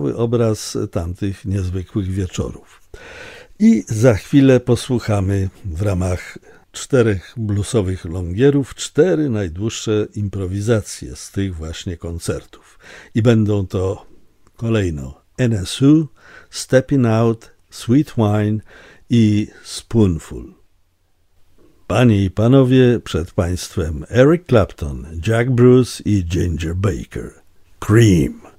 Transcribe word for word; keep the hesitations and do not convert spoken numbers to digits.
obraz tamtych niezwykłych wieczorów. I za chwilę posłuchamy w ramach czterech bluesowych longierów cztery najdłuższe improwizacje z tych właśnie koncertów. I będą to kolejno N S U, Stepping Out, Sweet Wine i Spoonful. Panie i panowie, przed państwem Eric Clapton, Jack Bruce i Ginger Baker. Cream.